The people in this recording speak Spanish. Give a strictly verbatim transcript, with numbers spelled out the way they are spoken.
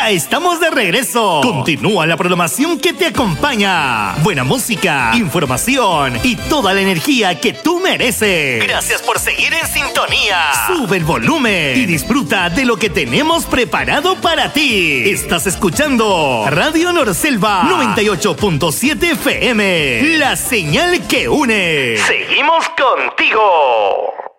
Ya estamos de regreso. Continúa la programación que te acompaña. Buena música, información y toda la energía que tú mereces. Gracias por seguir en sintonía. Sube el volumen y disfruta de lo que tenemos preparado para ti. Estás escuchando Radio Norselva noventa y ocho punto siete F M. La señal que une. Seguimos contigo.